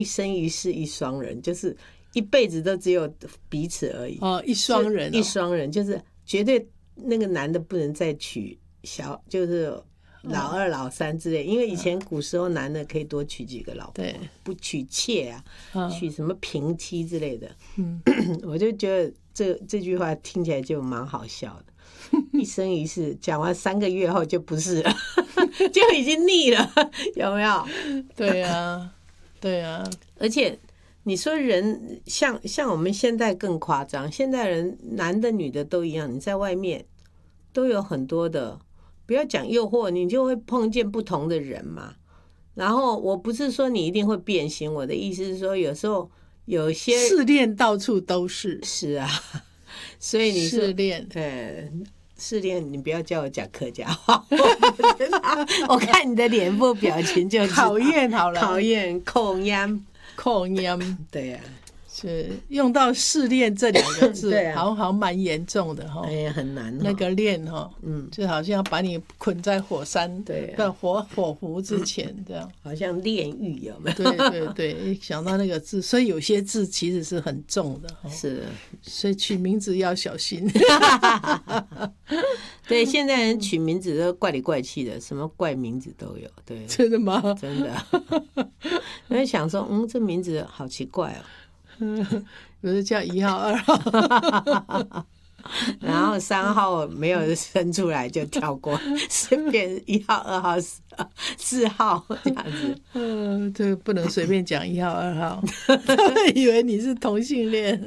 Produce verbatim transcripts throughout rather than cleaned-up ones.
哦，一双人、哦， 一双人，就是绝对那个男的不能再娶小，就是老二、老三之类，因为以前古时候男的可以多娶几个老婆， 对， 不娶妾啊， 嗯、 娶什么平妻之类的。 嗯， 我就觉得这这句话听起来就蛮好笑的。一生一世，讲完三个月后就不是了，就已经腻了，有没有？ 对啊，对啊， 而且你说人像像我们现在更夸张，现在人男的女的都一样，你在外面都有很多的，不要讲诱惑，你就会碰见不同的人嘛。然后我不是说你一定会变心，我的意思是说，有时候有些试炼到处都是， 是啊，所以你试炼， 呃，试炼，你不要叫我讲客家话，我看你的脸部表情就考验好了， 考验口音， 口音， 对呀、啊。 是用到试炼这两个字， 对啊， 好好蛮严重的哈， 哎呀，很难、哦。 那个炼哈，嗯，就好像要把你捆在火山， 对、 啊，火火湖之前这样， 好像炼狱有没有？ 对对对，想到那个字，所以有些字其实是很重的， 是， 所以取名字要小心。 对，现在人取名字都怪里怪气的，什么怪名字都有。对， 真的吗？ 真的。我在想说，嗯，这名字好奇怪哦。 比如叫一号、二号， 然后三号没有生出来就跳过，随便一号、二号、四号这样子。 嗯，这个不能随便讲一号、二号，他们以为你是同性恋。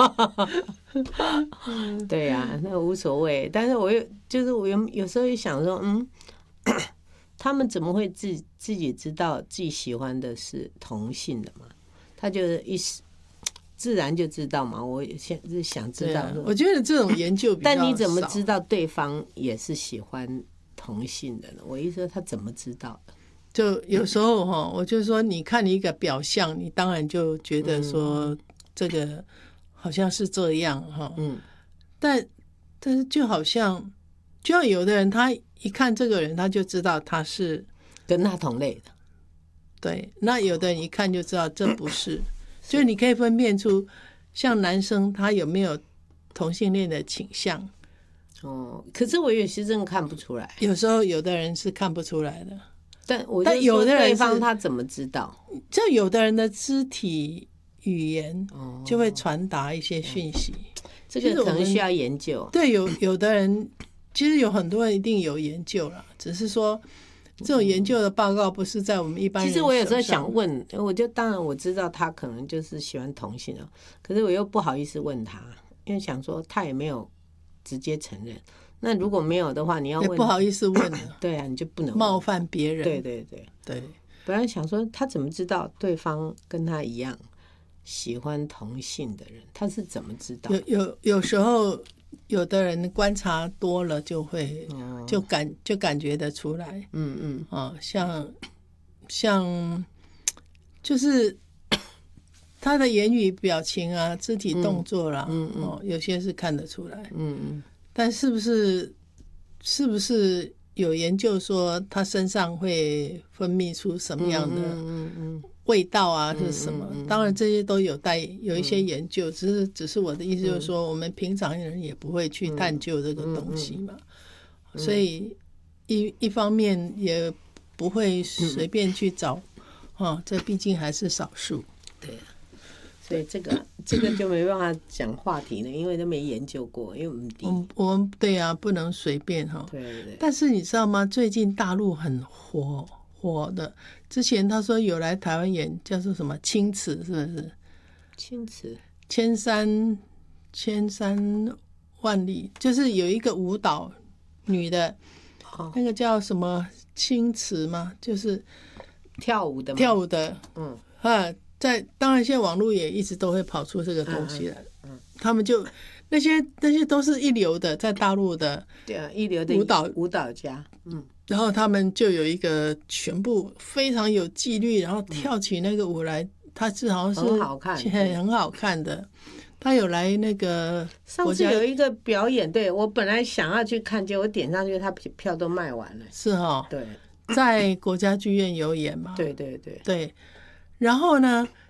对呀、啊，那无所谓。但是我又就是我有有时候也想说，嗯，他们怎么会自自己知道自己喜欢的是同性的嘛？他就是一时。自然就知道嘛，我现在是想知道、啊。 我觉得这种研究比较少， 但你怎么知道对方也是喜欢同性的呢？我意思说他怎么知道的？ 就有时候哈，我就说，你看你一个表象，你当然就觉得说这个好像是这样哈，嗯，但但是就好像，就像有的人他一看这个人，他就知道他是跟他同类的， 对，那有的人一看就知道这不是。就是你可以分辨出，像男生他有没有同性恋的倾向。 哦，可是我有些真的看不出来。 有时候有的人是看不出来的， 但我但有的人对方他怎么知道？ 就有的人的肢体语言就会传达一些讯息。 哦、这个可能需要研究。 对，有有的人其实有很多人一定有研究了，只是说。这种研究的报告不是在我们一般人手上。 其实我有时候想问，我就当然我知道他可能就是喜欢同性的，可是我又不好意思问他，因为想说他也没有直接承认。那如果没有的话，你要问， 也不好意思问了。 对啊，你就不能问冒犯别人。 对对对对。本来想说他怎么知道对方跟他一样喜欢同性的人，他是怎么知道？ 有有有时候。有的人观察多了就会就感就感觉得出来，嗯嗯啊，像像就是他的言语表情啊、肢体动作啦，嗯嗯，哦，有些是看得出来，嗯嗯，但是不是是不是有研究说他身上会分泌出什么样的嗯嗯味道啊是什么？当然这些都有待有一些研究，只是只是我的意思就是说，我们平常人也不会去探究这个东西嘛，所以一一方面也不会随便去找，哦，这毕竟还是少数。 对啊，所以这个这个就没办法讲话题了，因为都没研究过，因为我们我们我们对啊，不能随便哈。 对对对。 但是你知道吗？最近大陆很火。火的，之前他说有来台湾演，叫做什么青瓷，是不是？ 青瓷， 千山千山万里，就是有一个舞蹈女的，哦、那个叫什么青瓷吗？就是跳舞的吗， 跳舞的， 嗯啊，在当然现在网络也一直都会跑出这个东西来，嗯，嗯他们就那些那些都是一流的，在大陆的， 对啊，一流的舞蹈舞蹈家，嗯。 然后他们就有一个全部非常有纪律，然后跳起那个舞来，他是好像是很好看， 很好看的。他有来那个上次有一个表演，对我本来想要去看，结果点上去，他票都卖完了。 是哈、哦， 对， 在国家剧院有演嘛？ 对对对对。然后呢，